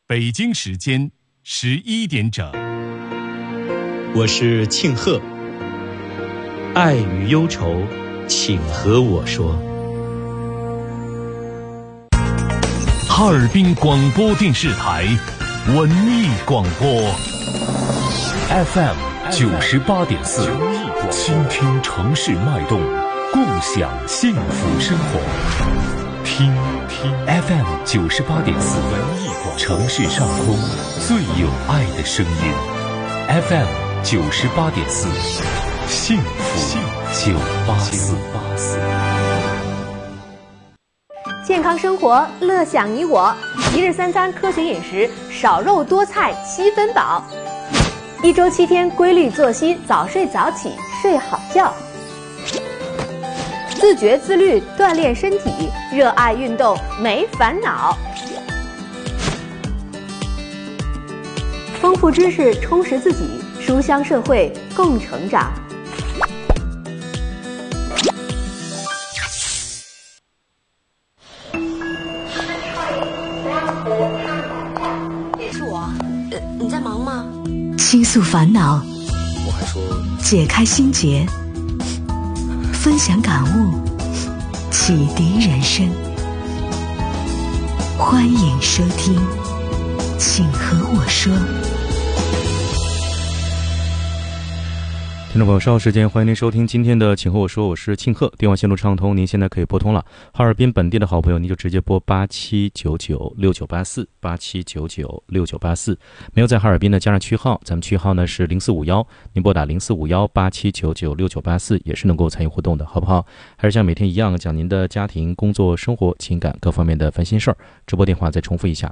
北京时间11点整。 我是庆贺，爱与忧愁，请和我说。 哈尔滨广播电视台文艺广播 FM 98.4，倾听城市脉动，共享幸福生活。听 FM 98.4，文艺广播，城市上空最有爱的声音。FM 98.4，幸福984。 健康生活，乐享你我。一日三餐科学饮食，少肉多菜7分饱。1周7天规律作息，早睡早起，睡好觉。自觉自律，锻炼身体，热爱运动，没烦恼。丰富知识，充实自己，书香社会，共成长。 是我，你在忙吗？ 倾诉烦恼， 我还说解开心结，分享感悟，启迪人生。欢迎收听，请和我说。 听众朋友，稍后时间欢迎您收听今天的请和我说，我是庆贺，电话线路畅通，您现在可以拨通了。哈尔滨本地的好朋友，您就直接拨87996984，87996984。没有在哈尔滨的加上区号，咱们区号呢是0451，您拨打045187996984也是能够参与互动的，好不好？还是像每天一样讲您的家庭、工作、生活、情感各方面的烦心事儿。直播电话再重复一下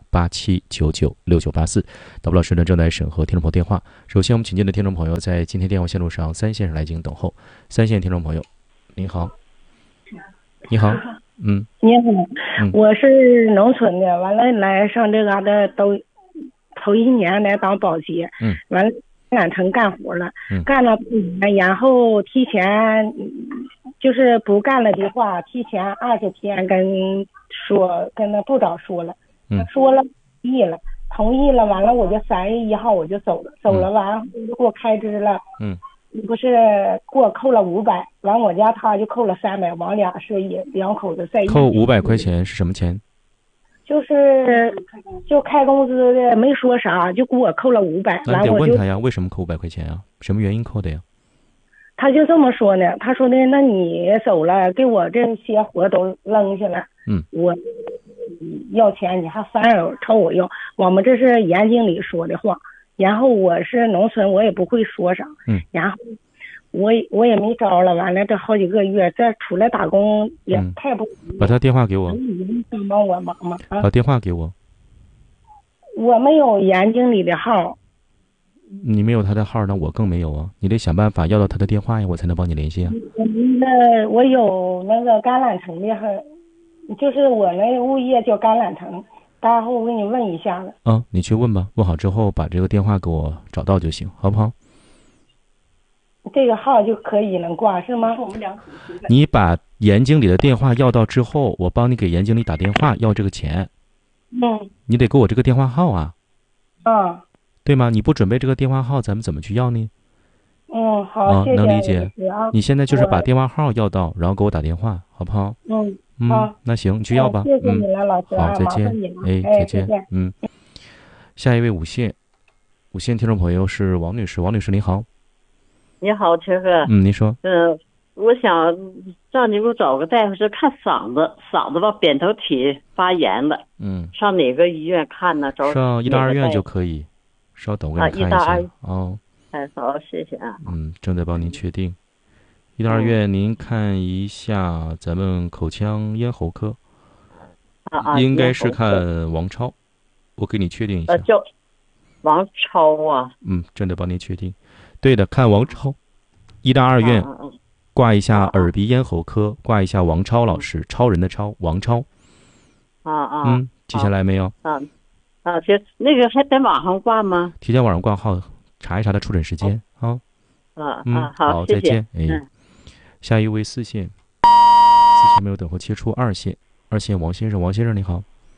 ：87996984。导播老师呢正在审核听众朋友电话。首先我们请进的听众朋友在今天电话线路上，3先生来进行等候。3线听众朋友，您好。你好。 你好，我是农村的，完了来上这嘎达都头1年来当保洁，完了染成干活了，干了5年，然后提前就是不干了的话，提前20天跟那部长说了，说了同意了，完了我就3月1号我就走了，完了给我开支了，不是给我扣了500，完我家他就扣了300，往俩是2口子在一起。 扣500块钱是什么钱？ 就开工资的，没说啥，就给我扣了500。 那你得问他呀，为什么扣500块钱啊？什么原因扣的呀？ 他就这么说呢，他说的，那你走了，给我这些活都扔下了，我要钱，你还反而朝我要，我们这是严经理说的话。然后我是农村，我也不会说啥，然后我也没招了，完了这好几个月再出来打工也太不， 把他电话给我， 帮我忙吗？ 把电话给我。 我没有严经理的号。 你没有他的号，那我更没有啊！你得想办法要到他的电话呀，我才能帮你联系啊。 我有那个橄榄城的号，就是我那物业叫橄榄城。待会我给你问一下子。 你去问吧，问好之后把这个电话给我找到就行，好不好？ 这个号就可以能挂是吗？ 你把严经理的电话要到之后，我帮你给严经理打电话要这个钱。你得给我这个电话号啊。对吗？你不准备这个电话号，咱们怎么去要呢？ 好，谢谢。 能理解。你现在就是把电话号要到，然后给我打电话，好不好？那行，你去要吧。 谢谢你了，老师。 好，再见。再见。下一位5线听众朋友是王女士，王女士您好。 你好，陈哥。 您说。 我想让你给我找个大夫，是看嗓子吧，扁桃体发炎了。上哪个医院看呢？ 上医大2院就可以。稍等，我给你看一下。 好，谢谢啊。 正在帮您确定。医大2院，您看一下咱们口腔咽喉科。应该是看王超，我给你确定一下。 叫王超啊。 正在帮您确定。对的，看王超。医大2院挂一下耳鼻咽喉科，挂一下王超老师，超人的超，王超。记下来没有？ 行，那个还在网上挂吗？ 提前网上挂号，查一查他出诊时间啊。 好， 再见。下一位4线没有等候，切出2线王先生，你好。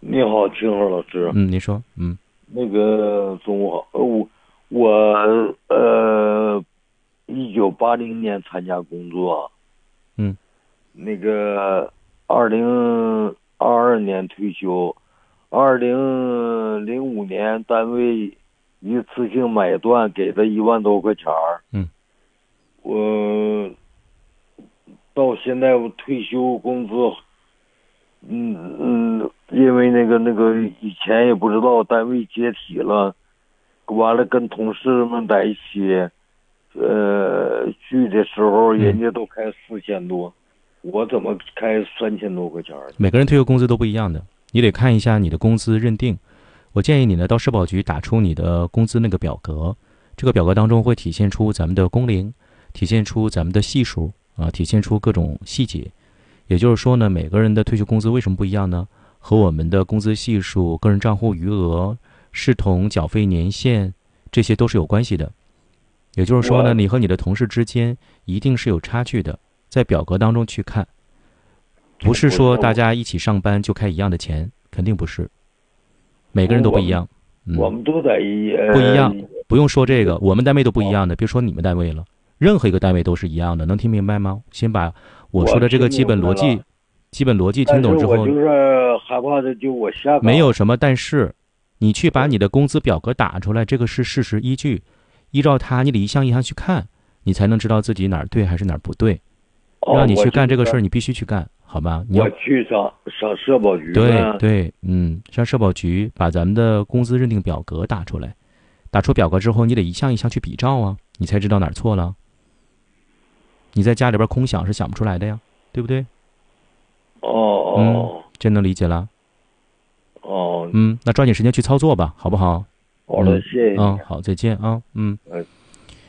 你好，清河老师。 您说。 那个中午好，我1980年参加工作。那个2022年退休，2005年单位一次性买断给了1万多块钱。我到现在我退休工资，因为那个以前也不知道单位解体了，完了跟同事们在一起，聚的时候人家都开4000多，我怎么开3000多块钱？ 每个人退休工资都不一样的，你得看一下你的工资认定。我建议你呢到社保局打出你的工资那个表格，这个表格当中会体现出咱们的工龄，体现出咱们的系数体现出各种细节。也就是说呢，每个人的退休工资为什么不一样呢？和我们的工资系数、个人账户余额、视同缴费年限，这些都是有关系的。也就是说呢，你和你的同事之间一定是有差距的，在表格当中去看，不是说大家一起上班就开一样的钱，肯定不是，每个人都不一样。 我们都在不一样，不用说这个，我们单位都不一样的，别说你们单位了，任何一个单位都是一样的，能听明白吗？先把我说的这个基本逻辑听懂之后， 我就是害怕的，就我下岗没有什么，但是你去把你的工资表格打出来，这个是事实依据，依照它你得一项一项去看，你才能知道自己哪儿对还是哪儿不对。让你去干这个事儿，你必须去干，好吧？你要去上社保局。 对，上社保局把咱们的工资认定表格打出来，打出表格之后，你得一项一项去比照啊，你才知道哪儿错了。你在家里边空想是想不出来的呀，对不对？这能理解了。那抓紧时间去操作吧，好不好？ 好的，谢谢你。 好，再见啊。